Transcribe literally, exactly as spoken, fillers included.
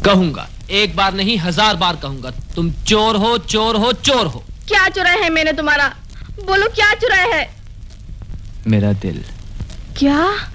कहूंगा, एक बार नहीं हजार बार कहूंगा, तुम चोर हो, चोर हो, चोर हो। क्या चुराया है मैंने तुम्हारा? बोलो क्या चुराया है? मेरा दिल। क्या?